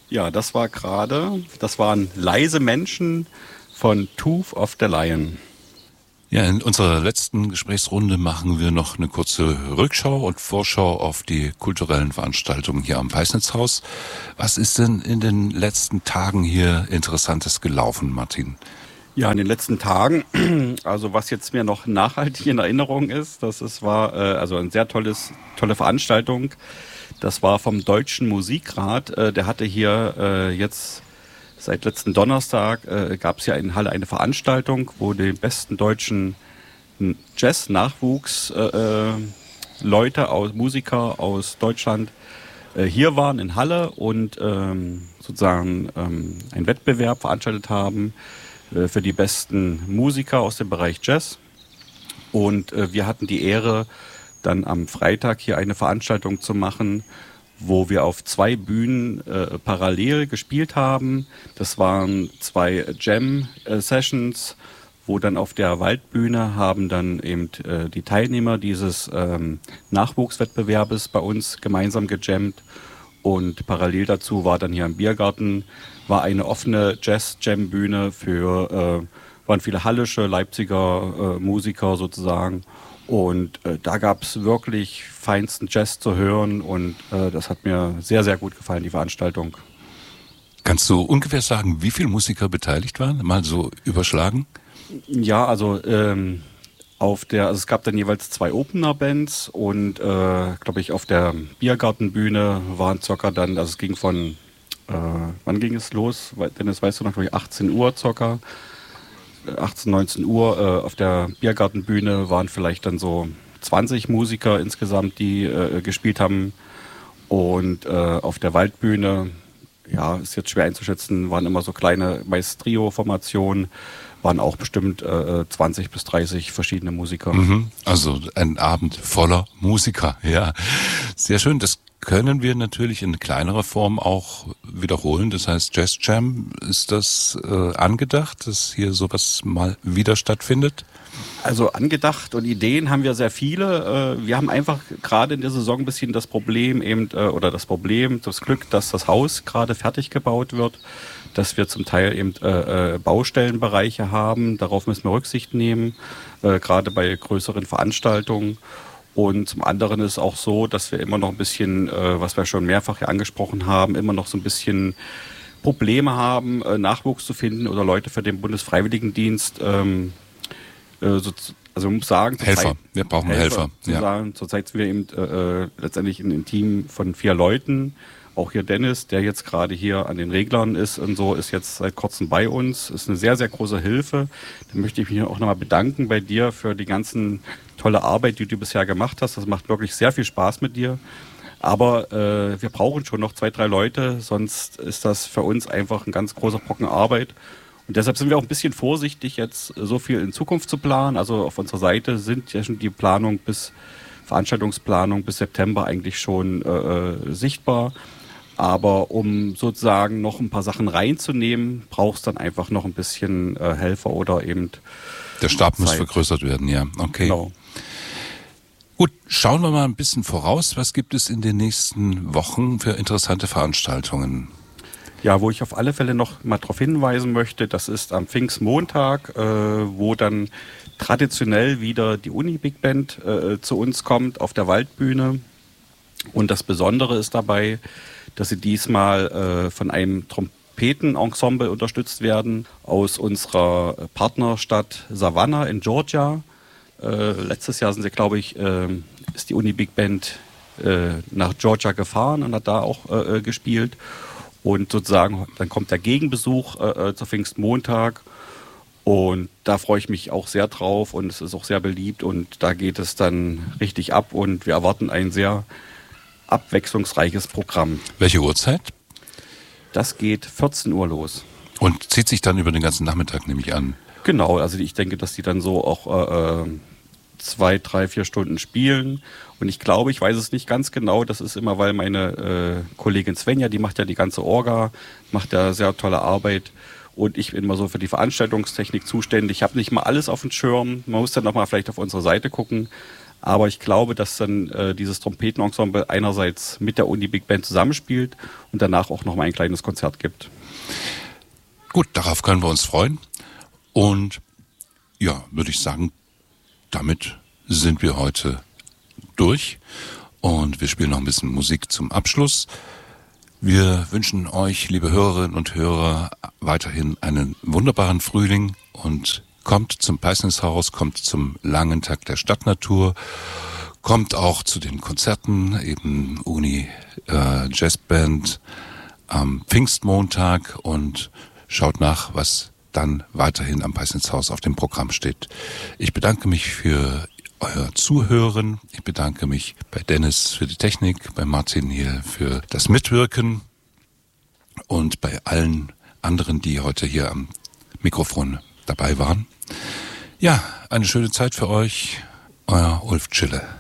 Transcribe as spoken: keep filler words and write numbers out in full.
Ja, das war gerade, das waren leise Menschen von Tooth of the Lion. Ja, in unserer letzten Gesprächsrunde machen wir noch eine kurze Rückschau und Vorschau auf die kulturellen Veranstaltungen hier am Weißnitzhaus. Was ist denn in den letzten Tagen hier Interessantes gelaufen, Martin? Ja, in den letzten Tagen, also was jetzt mir noch nachhaltig in Erinnerung ist, das ist, war äh, also eine sehr tolles, tolle Veranstaltung. Das war vom Deutschen Musikrat. Äh, der hatte hier äh, jetzt seit letzten Donnerstag äh, gab es ja in Halle eine Veranstaltung, wo die besten deutschen Jazz-Nachwuchs äh, äh, Leute, aus, Musiker aus Deutschland äh, hier waren in Halle und ähm, sozusagen ähm, einen Wettbewerb veranstaltet haben äh, für die besten Musiker aus dem Bereich Jazz. Und äh, wir hatten die Ehre, dann am Freitag hier eine Veranstaltung zu machen, wo wir auf zwei Bühnen äh, parallel gespielt haben. Das waren zwei Jam-Sessions, wo dann auf der Waldbühne haben dann eben äh, die Teilnehmer dieses ähm, Nachwuchswettbewerbes bei uns gemeinsam gejammt. Und parallel dazu war dann hier im Biergarten war eine offene Jazz-Jam-Bühne für, äh, waren viele hallische, Leipziger äh, Musiker sozusagen. Und äh, da gab es wirklich feinsten Jazz zu hören und äh, das hat mir sehr, sehr gut gefallen, die Veranstaltung. Kannst du ungefähr sagen, wie viele Musiker beteiligt waren? Mal so überschlagen? Ja, also ähm, auf der, also es gab dann jeweils zwei Opener-Bands und äh, glaube ich auf der Biergartenbühne waren circa dann, also es ging von, äh, wann ging es los? Dennis, weißt du noch, glaube ich achtzehn Uhr circa. achtzehn, neunzehn Uhr äh, auf der Biergartenbühne waren vielleicht dann so zwanzig Musiker insgesamt, die äh, gespielt haben. Und äh, auf der Waldbühne, ja, ist jetzt schwer einzuschätzen, waren immer so kleine, meist Trio-Formationen, waren auch bestimmt äh, zwanzig bis dreißig verschiedene Musiker. Mhm. Also ein Abend voller Musiker, ja. Sehr schön, das können wir natürlich in kleinerer Form auch wiederholen. Das heißt, Jazz Jam, ist das äh, angedacht, dass hier sowas mal wieder stattfindet? Also angedacht und Ideen haben wir sehr viele. Wir haben einfach gerade in der Saison ein bisschen das Problem eben, oder das Problem, das Glück, dass das Haus gerade fertig gebaut wird, dass wir zum Teil eben äh, Baustellenbereiche haben. Darauf müssen wir Rücksicht nehmen, äh, gerade bei größeren Veranstaltungen. Und zum anderen ist auch so, dass wir immer noch ein bisschen, äh, was wir schon mehrfach hier angesprochen haben, immer noch so ein bisschen Probleme haben, äh, Nachwuchs zu finden oder Leute für den Bundesfreiwilligendienst. Ähm, äh, so, also man muss sagen, Helfer, Zeit, wir brauchen Helfer. Helfer ja. sagen, zurzeit sind wir eben äh, letztendlich in einem Team von vier Leuten. Auch hier Dennis, der jetzt gerade hier an den Reglern ist und so, ist jetzt seit kurzem bei uns. Ist eine sehr, sehr große Hilfe. Da möchte ich mich auch nochmal bedanken bei dir für die ganzen tolle Arbeit, die du bisher gemacht hast. Das macht wirklich sehr viel Spaß mit dir. Aber äh, wir brauchen schon noch zwei, drei Leute, sonst ist das für uns einfach ein ganz großer Brocken Arbeit. Und deshalb sind wir auch ein bisschen vorsichtig, jetzt so viel in Zukunft zu planen. Also auf unserer Seite sind ja schon die Planung bis Veranstaltungsplanung bis September eigentlich schon äh, sichtbar. Aber um sozusagen noch ein paar Sachen reinzunehmen, brauchst dann einfach noch ein bisschen äh, Helfer oder eben Der Stab Zeit. muss vergrößert werden, ja. Okay. Genau. Gut, schauen wir mal ein bisschen voraus. Was gibt es in den nächsten Wochen für interessante Veranstaltungen? Ja, wo ich auf alle Fälle noch mal darauf hinweisen möchte, das ist am Pfingstmontag, äh, wo dann traditionell wieder die Uni Big Band äh, zu uns kommt auf der Waldbühne. Und das Besondere ist dabei, dass sie diesmal äh, von einem Trompetenensemble unterstützt werden aus unserer Partnerstadt Savannah in Georgia. Äh, letztes Jahr sind sie, glaube ich, äh, ist die Uni Big Band äh, nach Georgia gefahren und hat da auch äh, gespielt. Und sozusagen, dann kommt der Gegenbesuch äh, zu Pfingstmontag. Und da freue ich mich auch sehr drauf und es ist auch sehr beliebt und da geht es dann richtig ab und wir erwarten ein sehr abwechslungsreiches Programm. Welche Uhrzeit? Das geht vierzehn Uhr los. Und zieht sich dann über den ganzen Nachmittag, nehme ich an. Genau, also ich denke, dass die dann so auch äh, zwei, drei, vier Stunden spielen. Und ich glaube, ich weiß es nicht ganz genau, das ist immer, weil meine äh, Kollegin Svenja, die macht ja die ganze Orga, macht ja sehr tolle Arbeit. Und ich bin immer so für die Veranstaltungstechnik zuständig. Ich habe nicht mal alles auf dem Schirm. Man muss dann nochmal vielleicht auf unsere Seite gucken. Aber ich glaube, dass dann äh, dieses Trompetenensemble einerseits mit der Uni Big Band zusammenspielt und danach auch noch mal ein kleines Konzert gibt. Gut, darauf können wir uns freuen. Und ja, würde ich sagen, damit sind wir heute durch. Und wir spielen noch ein bisschen Musik zum Abschluss. Wir wünschen euch, liebe Hörerinnen und Hörer, weiterhin einen wunderbaren Frühling und kommt zum Peißnitzhaus, kommt zum langen Tag der Stadtnatur, kommt auch zu den Konzerten, eben Uni äh, Jazzband am Pfingstmontag und schaut nach, was dann weiterhin am Peißnitzhaus auf dem Programm steht. Ich bedanke mich für euer Zuhören. Ich bedanke mich bei Dennis für die Technik, bei Martin hier für das Mitwirken und bei allen anderen, die heute hier am Mikrofon dabei waren. Ja, eine schöne Zeit für euch. Euer Ulf Tschille.